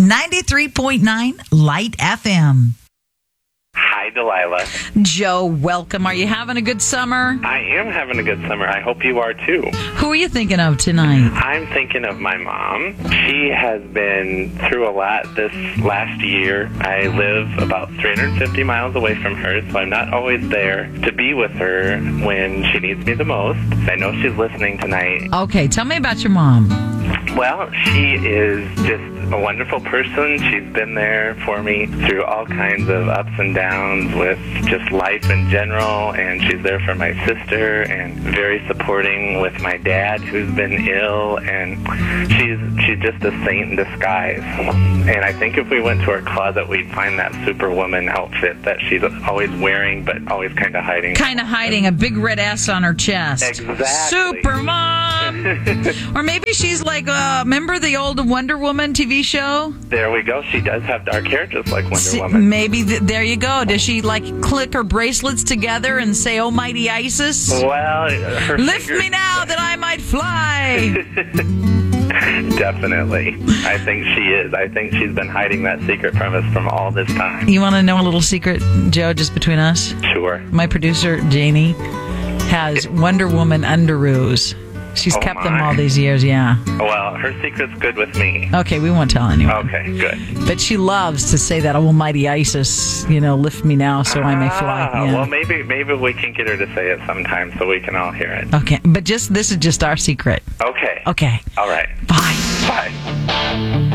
93.9 Light FM. Hi, Delilah. Joe, welcome. Are you having a good summer? I am having a good summer. I hope you are too. Who are you thinking of tonight? I'm thinking of my mom. She has been through a lot this last year. I live about 350 miles away from her, so I'm not always there to be with her when she needs me the most. I know she's listening tonight. Okay, tell me about your mom. Well, she is just a wonderful person. She's been there for me through all kinds of ups and downs with just life in general, and she's there for my sister and very supporting with my dad who's been ill, and she's just a saint in disguise. And I think if we went to her closet, we'd find that Superwoman outfit that she's always wearing but always kind of hiding. Kind of hiding a big red S on her chest. Exactly. Supermom! Or maybe she's like, remember the old Wonder Woman TV show? There we go. She does have dark hair just like Wonder Woman. Maybe there you go. Does she like click her bracelets together and say, "Oh, mighty Isis"? Well, her lift fingers... me now that I might fly. Definitely. I think she is. I think she's been hiding that secret from us from all this time. You want to know a little secret, Joe, just between us? Sure. My producer, Janie, has Wonder Woman underoos. She's kept them all these years, yeah. Well, her secret's good with me. Okay, we won't tell anyone. Okay, good. But she loves to say that, almighty Isis, lift me now so I may fly. Yeah. Well, maybe we can get her to say it sometime so we can all hear it. Okay, but this is just our secret. Okay. Okay. All right. Bye. Bye.